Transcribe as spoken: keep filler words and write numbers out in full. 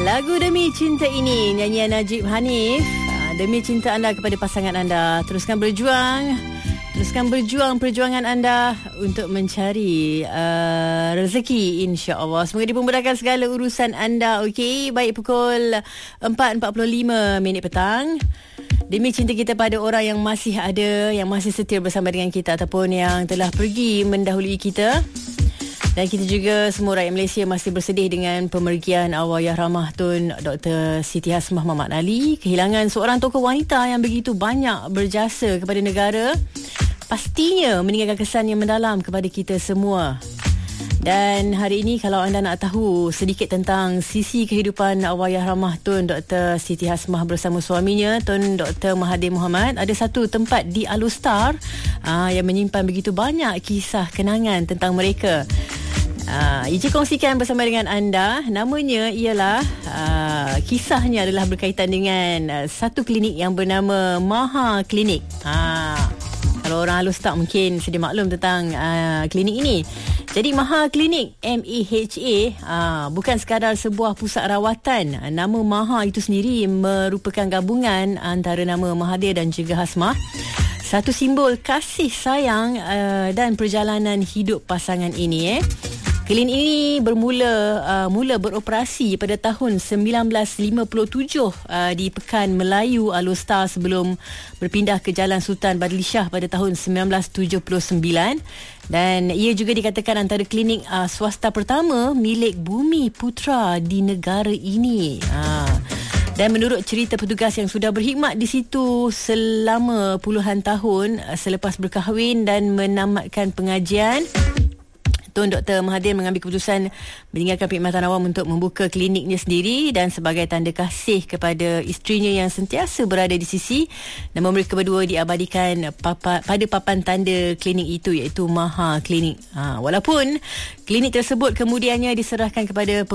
Lagu Demi Cinta ini, nyanyian Najib Hanif. Demi cinta anda kepada pasangan anda, teruskan berjuang. Teruskan berjuang perjuangan anda untuk mencari uh, rezeki, insya-Allah. Semoga dipermudahkan segala urusan anda. Okey, baik, pukul empat empat puluh lima minit petang. Demi cinta kita pada orang yang masih ada, yang masih setia bersama dengan kita ataupun yang telah pergi mendahului kita. Dan kita juga semua rakyat Malaysia masih bersedih dengan pemergian Allahyarhamah Tun Doktor Siti Hasmah Mamat Ali. Kehilangan seorang tokoh wanita yang begitu banyak berjasa kepada negara, pastinya meninggalkan kesan yang mendalam kepada kita semua. Dan hari ini kalau anda nak tahu sedikit tentang sisi kehidupan Allahyarhamah Tun Doktor Siti Hasmah bersama suaminya Tun Doktor Mahathir Mohamad, ada satu tempat di Alustar aa, yang menyimpan begitu banyak kisah kenangan tentang mereka. Uh, Ije kongsikan bersama dengan anda. Namanya ialah uh, kisahnya adalah berkaitan dengan uh, satu klinik yang bernama Maha Klinik. uh, Kalau orang Alustar mungkin sedia maklum tentang uh, klinik ini. Jadi Maha Klinik M A H A uh, bukan sekadar sebuah pusat rawatan. Nama Maha itu sendiri merupakan gabungan antara nama Mahathir dan juga Hasmah. Satu simbol kasih sayang uh, dan perjalanan hidup pasangan ini eh. Klinik ini bermula uh, mula beroperasi pada tahun sembilan belas lima puluh tujuh uh, di Pekan Melayu Alustar sebelum berpindah ke Jalan Sultan Badli Shah pada tahun sembilan belas tujuh puluh sembilan, dan ia juga dikatakan antara klinik uh, swasta pertama milik Bumi Putra di negara ini. Uh. Dan menurut cerita petugas yang sudah berkhidmat di situ selama puluhan tahun uh, selepas berkahwin dan menamatkan pengajian, Tun Doktor Mahathir mengambil keputusan meninggalkan perkhidmatan awam untuk membuka kliniknya sendiri, dan sebagai tanda kasih kepada isterinya yang sentiasa berada di sisi, nama mereka berdua diabadikan papa, pada papan tanda klinik itu, iaitu Maha Klinik. Ha, walaupun klinik tersebut kemudiannya diserahkan kepada